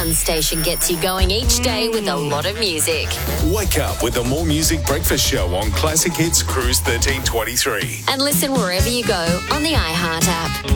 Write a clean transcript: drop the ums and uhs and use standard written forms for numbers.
One station gets you going each day with a lot of music. Wake up with the More Music Breakfast Show on Classic Hits Cruise 1323. And listen wherever you go on the iHeart app.